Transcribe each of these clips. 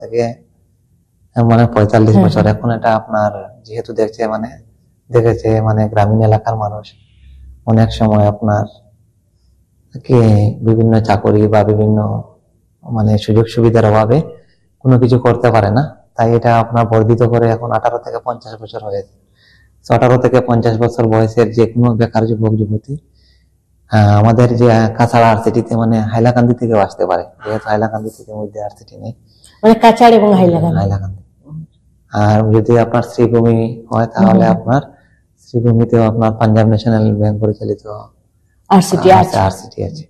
থেকে মানে 45 বছর। এখন এটা আপনার যেহেতু দেখেছে মানে গ্রামীণ এলাকার মানুষ অনেক সময় আপনার কি বিভিন্ন চাকরি বা বিভিন্ন মানে সুযোগ সুবিধার অভাবে কোনো কিছু করতে পারে না, তাই এটা আপনার বর্ধিত করে এখন 18 থেকে 50 বছর হয়েছে। 18 থেকে 50 বছর বয়সের যে কোনো বেকার যুবক যুবতী আমাদের যে কাছাড় আরসিটিতে মানে হাইলাকান্দি থেকে আসতে পারে, যেহেতু হাইলাকান্দি থেকে মধ্যে আরসিটি নেই, মানে কাছাড় এবং হাইলাকান্দি। আর যদি আপনার শ্রীভূমি হয় তাহলে আপনার শ্রীভূমিতেও আপনার পাঞ্জাব ন্যাশনাল ব্যাংক পরিচালিত আরসিটি আছে।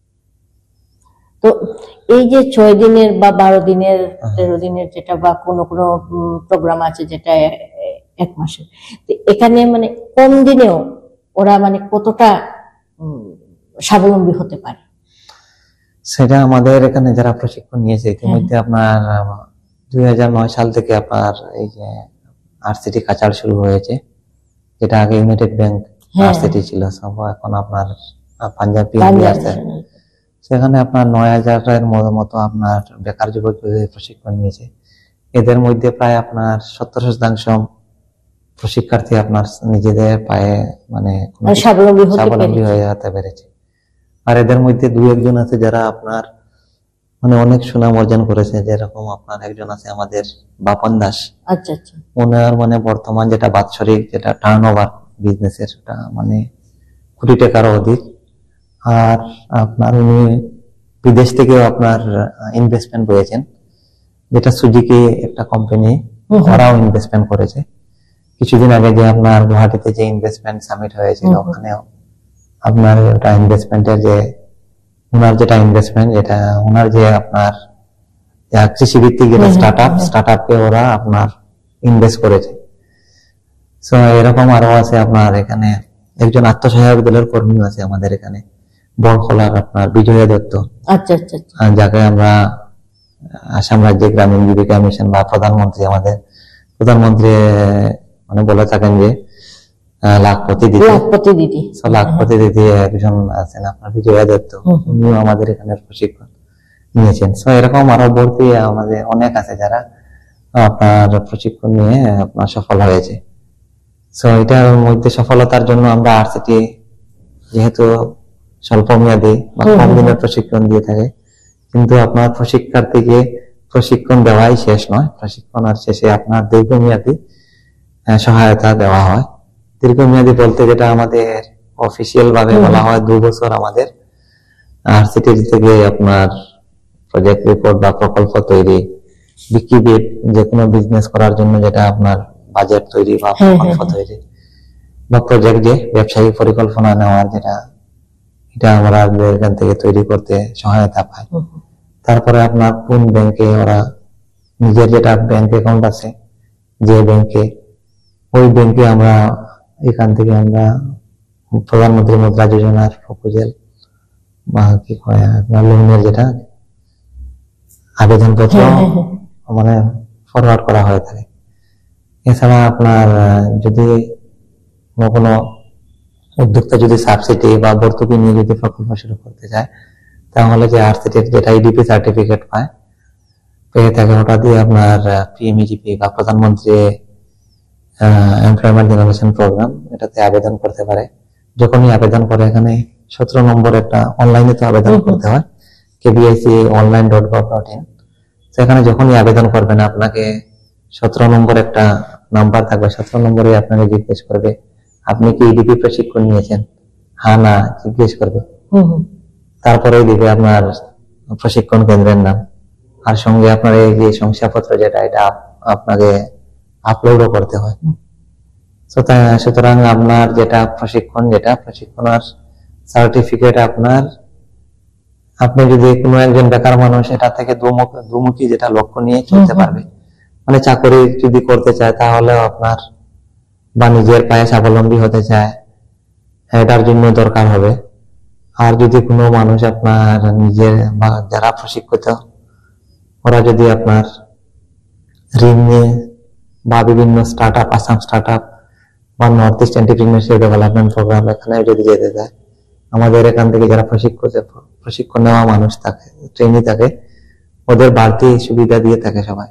তো এই যে 6 দিনের বা 12 দিনের 13 দিনের যেটা বা কোনো প্রোগ্রাম আছে যেটা 1 মাসের, এখানে মানে কম দিনেও ওরা মানে কতটা স্বাবলম্বী হতে পারে? সেটা আমাদের এখানে যারা প্রশিক্ষণ নিয়েছে ইতিমধ্যে আপনার 2009 সাল থেকে আপনার এই যে আরসিটি কাছাড় শুরু হয়েছে, যেটা আগে ইউনাইটেড ব্যাংক আরসিটি ছিল, সব এখন আপনার পাঞ্জাব পিএনবি আছে। সেখানে আপনার 9000-এর মতো আপনার বেকার যুবক প্রশিক্ষণ নিয়েছে। এদের মধ্যে প্রায় আপনার 70% প্রশিক্ষার্থী আপনার নিজেদের পায়ে মানে স্বাবলম্বী হয়ে যেতে পেরেছে। আর এদের মধ্যে 2-1 আছে যারা আপনার মানে অনেক সুনাম অর্জন করেছে, যেরকম আপনার একজন আছে আমাদের বাপন দাস। আচ্ছা, ওনার মানে বর্তমান যেটা বাৎসরিক যেটা টার্নওভার বিজনেসের সেটা মানে কোটি টাকারও অধিক। আর আপনার উনি বিদেশ থেকে আপনার ইনভেস্টমেন্ট পেয়েছেন, যেটা সুজুকি একটা কোম্পানি, ওরাও ইনভেস্টমেন্ট করেছে। কিছুদিন আগে যে আপনার গুয়াহাটিতে যে ইনভেস্টমেন্ট সামিট হয়েছিল, ওখানেও আপনার ওটা ইনভেস্টমেন্টের যে ওনার যেটা ইনভেস্টমেন্ট যেটা ওনার যে আপনার কৃষি ভিত্তিক যেটা স্টার্টআপে ওরা আপনার ইনভেস্ট করেছে। সো এরকম আরো আছে আপনার এখানে একজন আত্মসহায়ক দলের কর্মী আছে আমাদের এখানে বড়খলার আপনার বিজয়া দত্ত। আচ্ছা, যাকে আমরা আসাম রাজ্যের গ্রামীণ জীবিকা মিশন বা আমাদের প্রধানমন্ত্রী মানে বলে থাকেন যে লাখপতি দিদি একজন আছেন আপনার বিজয়া দত্ত, উনিও আমাদের এখানে প্রশিক্ষণ নিয়েছেন। সো এরকম আরো ভর্তি আমাদের অনেক আছে যারা আপনার প্রশিক্ষণ নিয়ে আপনার সফল হয়েছে। সো এটার মধ্যে সফলতার জন্য আমরা আরসিটি যেহেতু স্বল্প মেয়াদী বা কম দিনের প্রশিক্ষণ দিয়ে থাকে, কিন্তু আপনার প্রশিক্ষার্থীকে প্রশিক্ষণ দেওয়াই শেষ নয়, প্রশিক্ষণের শেষে আপনার দীর্ঘমেয়াদী সহায়তা দেওয়া হয়। দীর্ঘমেয়াদী বলতে যেটা আমাদের অফিসিয়াল ভাবে বলা হয় 2 বছর আমাদের আরসিটি থেকে আপনার প্রজেক্ট রিপোর্ট বা প্রকল্প তৈরি, বিকিবিট যে কোনো বিজনেস করার জন্য যেটা আপনার বাজেট তৈরি বা প্রকল্প তৈরি বা প্রজেক্ট যে ব্যবসায়িক পরিকল্পনা নেওয়ার যেটা, এটা আমরা এখান থেকে তৈরি করতে সহায়তা পাই। তারপরে আপনার কোন ব্যাংকে ওরা নিজের যেটা ব্যাংক অ্যাকাউন্ট আছে যে ব্যাংকে, ওই ব্যাংকে আমরা এখান থেকে আমরা প্রধানমন্ত্রী মুদ্রা যোজনার প্রপোজাল বা কি কয় আপনার লোনের যেটা আবেদনপত্র মানে ফরওয়ার্ড করা হয়ে থাকে। এছাড়া আপনার যদি কোনো উদ্যোক্তা যদি সাবসিডি বা ভর্তুকি নিয়ে যদি প্রকল্প শুরু করতে চায়, তাহলে যে আরসিটির যেটা ইডিপি সার্টিফিকেট পেয়ে থাকে, ওটা দিয়ে আপনার পিএমইজিপি বা প্রধানমন্ত্রী এমপ্লয়মেন্ট জেনারেশন প্রোগ্রাম এটাতে আবেদন করতে পারে। যখনই আবেদন করে এখানে 17 নম্বর একটা অনলাইনে তো আবেদন করতে হয়, kbic.online.gov.in। সেখানে যখনই আবেদন করবেন আপনাকে 17 নম্বর একটা নাম্বার থাকবে, 17 নম্বরে আপনাকে জিজ্ঞেস করবে আপনি কি ইডিপি প্রশিক্ষণ নিয়েছেন, হ্যাঁ না জিজ্ঞেস করবে। তারপরে দিবে আপনার প্রশিক্ষণ কেন্দ্রের নাম, আর সঙ্গে আপনার এই যে শংসাপত্র যেটা এটা আপনাকে আপলোডও করতে হয়। সুতরাং আপনার যেটা প্রশিক্ষণের সার্টিফিকেট আপনি যদি কোনো একজন বেকার মানুষ এটা থেকে দুমুখী যেটা লক্ষ্য নিয়ে চলতে পারবে, মানে চাকরি যদি করতে চায় তাহলে আপনার বা নিজের পায়ে স্বাবলম্বী হতে চায়, এটার জন্য দরকার হবে। আর যদি কোনো মানুষ আপনার নিজের বা যারা প্রশিক্ষিত ওরা যদি আপনার ঋণ নিয়ে বা বিভিন্ন স্টার্টআপ, আসাম স্টার্টআপ বা north east entrepreneurship development programme এখানে যদি যেতে চায়, আমাদের এখান থেকে যারা প্রশিক্ষণ নেওয়া মানুষ থাকে, ট্রেনি থাকে, ওদের বাড়তি সুবিধা দিয়ে থাকে সবাই।